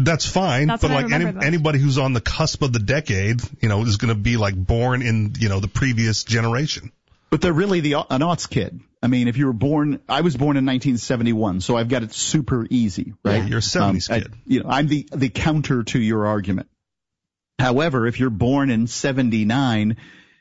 That's fine, That's but what I like remember, though. anybody who's on the cusp of the decade, is going to be like born in, the previous generation. But they're really an aughts kid. I mean, if you were born, I was born in 1971, so I've got it super easy, right? Yeah, you're a 70s kid. I'm the counter to your argument. However, if you're born in 79,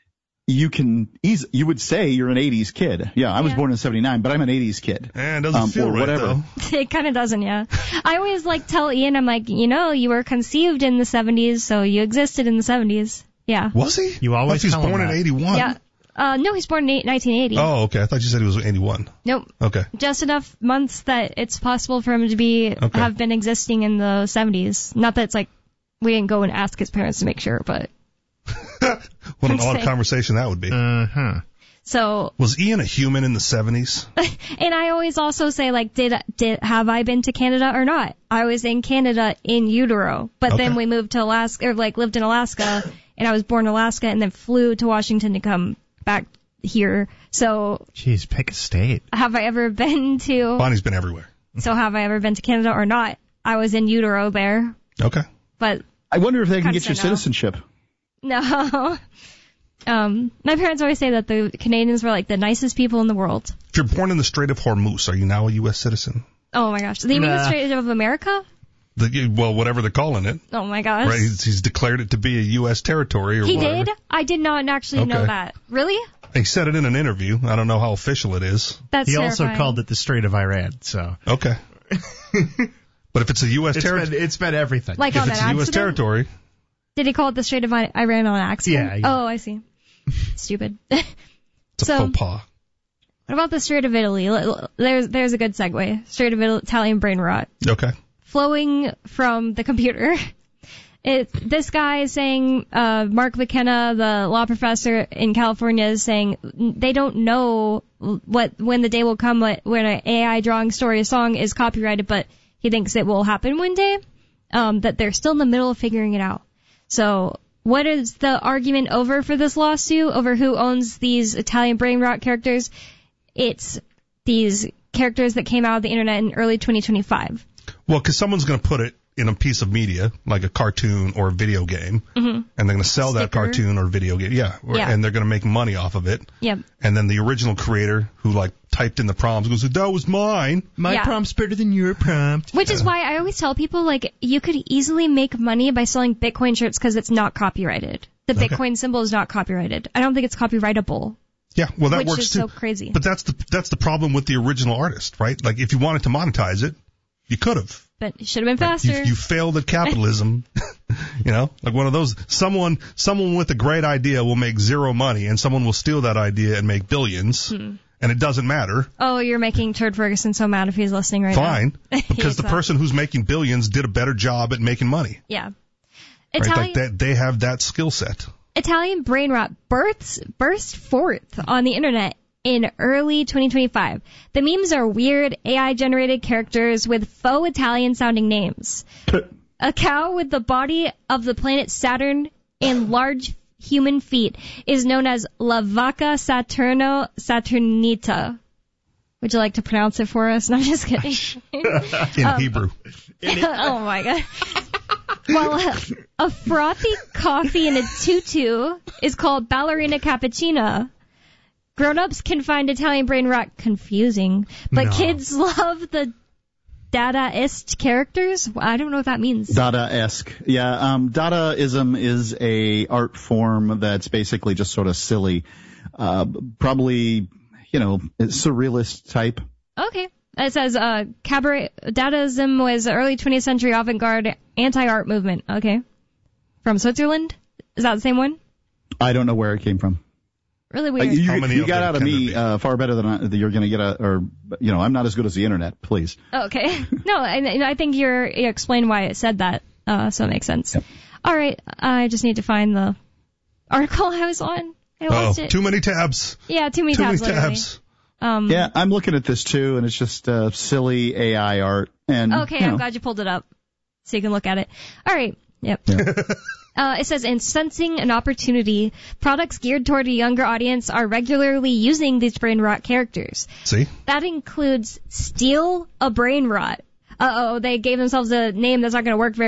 you would say you're an 80s kid. Yeah, I was born in 79, but I'm an 80s kid. And it doesn't feel right, whatever. though. It kind of doesn't, yeah. I always tell Ian, I'm like, you were conceived in the 70s, so you existed in the 70s. Yeah. Was he? You always he's tell him born in that. 81. Yeah. No, he's born in 1980. Oh, okay. I thought you said he was 81. Nope. Okay. Just enough months that it's possible for him to have been existing in the 70s. Not that it's like we didn't go and ask his parents to make sure, but. What an odd conversation that would be. Uh-huh. So. Was Ian a human in the 70s? And I always also say, have I been to Canada or not? I was in Canada in utero, but then we moved to Alaska, or lived in Alaska, and I was born in Alaska and then flew to Washington to come back here. So. Jeez, pick a state. Have I ever been to. Bonnie's been everywhere. So have I ever been to Canada or not? I was in utero there. Okay. But. I wonder if they can get your citizenship. No. My parents always say that the Canadians were the nicest people in the world. If you're born in the Strait of Hormuz, are you now a U.S. citizen? Oh my gosh. Do you mean the Strait of America? Whatever they're calling it. Oh my gosh. Right, he's declared it to be a U.S. territory or whatever. He did? I did not actually know that. Really? He said it in an interview. I don't know how official it is. That's also called it the Strait of Iran, so. Okay. But if it's a U.S. territory. It's been everything. Like if on it's an a U.S. accident? territory. Did he call it the Strait of Iran on accident? Yeah. Oh, I see. Stupid. It's a faux pas. What about the Strait of Italy? There's a good segue. Strait of Italian brain rot. Okay. Flowing from the computer. This guy is saying, Mark McKenna, the law professor in California, is saying they don't know when the day will come when an AI drawing story, a song is copyrighted, but he thinks it will happen one day. That they're still in the middle of figuring it out. So, what is the argument over for this lawsuit, over who owns these Italian brain rot characters? It's these characters that came out of the internet in early 2025. Well, because someone's going to put it in a piece of media, like a cartoon or a video game, and they're going to sell that cartoon or video game. Yeah. And they're going to make money off of it. Yep. And then the original creator who typed in the prompts goes, that was mine. My prompt's better than your prompt. Which is why I always tell people, you could easily make money by selling Bitcoin shirts because it's not copyrighted. The Bitcoin symbol is not copyrighted. I don't think it's copyrightable. Yeah, well, that works too. Which is so crazy. But that's the problem with the original artist, right? If you wanted to monetize it, you could have. But it should have been faster. You failed at capitalism. One of those, someone with a great idea will make zero money, and someone will steal that idea and make billions, and it doesn't matter. Oh, you're making Turd Ferguson so mad if he's listening right now. Fine, because the person who's making billions did a better job at making money. Yeah. Right? They have that skill set. Italian brain rot burst forth on the internet in early 2025. The memes are weird, AI-generated characters with faux Italian-sounding names. A cow with the body of the planet Saturn and large human feet is known as La Vaca Saturnita. Would you like to pronounce it for us? No, I'm just kidding. In Hebrew. Oh, my God. Well, a frothy coffee in a tutu is called ballerina cappuccina. Grown-ups can find Italian brain rot confusing, but kids love the Dadaist characters. I don't know what that means. Dada-esque. Yeah, Dadaism is a art form that's basically just sort of silly. Probably, surrealist type. Okay. It says cabaret Dadaism was early 20th century avant-garde anti-art movement. Okay. From Switzerland? Is that the same one? I don't know where it came from. Really weird. You got out of me far better than you're going to get I'm not as good as the internet, please. Okay. No, I think you explained why it said that, so it makes sense. Yep. All right, I just need to find the article I was on. I lost it. Too many tabs. Yeah, too many tabs. Yeah, I'm looking at this too, and it's just silly AI art. And okay, I'm glad you pulled it up so you can look at it. All right. Yep. Yeah. It says, in sensing an opportunity, products geared toward a younger audience are regularly using these brain rot characters. See? That includes Steal a Brain Rot. Uh-oh, they gave themselves a name that's not going to work very